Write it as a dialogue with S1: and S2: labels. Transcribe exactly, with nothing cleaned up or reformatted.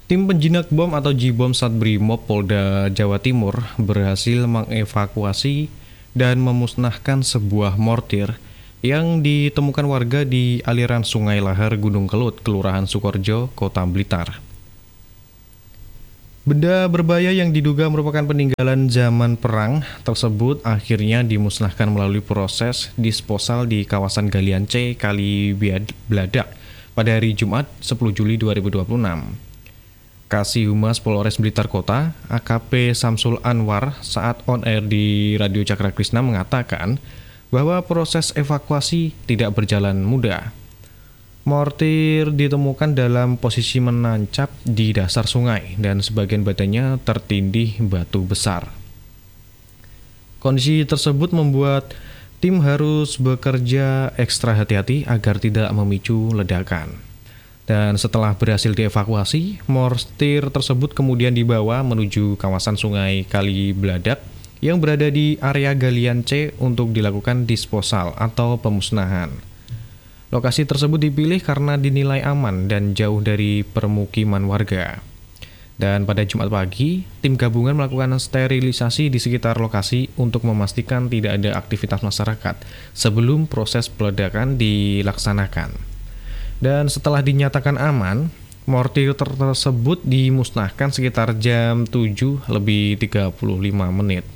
S1: Tim penjinak bom atau J-Bom Satbrimob Polda Jawa Timur berhasil mengevakuasi dan memusnahkan sebuah mortir yang ditemukan warga di aliran Sungai Lahar Gunung Kelut, Kelurahan Sukorejo, Kota Blitar. Benda berbahaya yang diduga merupakan peninggalan zaman perang tersebut akhirnya dimusnahkan melalui proses disposal di kawasan Galian C, Kali Bladak pada hari Jumat sepuluh Juli dua ribu dua puluh enam. Kasih Humas Polres Blitar Kota, A K P Samsul Anwar, saat on air di Radio Cakra Krisna mengatakan bahwa proses evakuasi tidak berjalan mudah. Mortir ditemukan dalam posisi menancap di dasar sungai dan sebagian badannya tertindih batu besar. Kondisi tersebut membuat tim harus bekerja ekstra hati-hati agar tidak memicu ledakan. Dan setelah berhasil dievakuasi, mortir tersebut kemudian dibawa menuju kawasan Sungai Kali Bladak yang berada di area Galian C untuk dilakukan disposal atau pemusnahan. Lokasi tersebut dipilih karena dinilai aman dan jauh dari permukiman warga. Dan pada Jumat pagi, tim gabungan melakukan sterilisasi di sekitar lokasi untuk memastikan tidak ada aktivitas masyarakat sebelum proses peledakan dilaksanakan. Dan setelah dinyatakan aman, mortir tersebut dimusnahkan sekitar jam tujuh lebih tiga puluh lima menit.